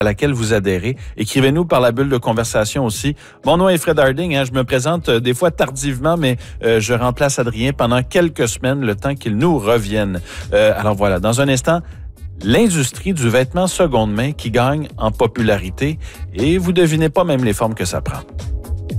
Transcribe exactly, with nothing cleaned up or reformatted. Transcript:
à laquelle vous adhérez. Écrivez-nous par la bulle de conversation aussi. Mon nom est Fred Harding. Hein, je me présente euh, des fois tardivement, mais euh, je remplace Adrien pendant quelques semaines, le temps qu'il nous revienne. Euh, alors voilà, dans un instant, l'industrie du vêtement seconde main qui gagne en popularité et vous devinez pas même les formes que ça prend.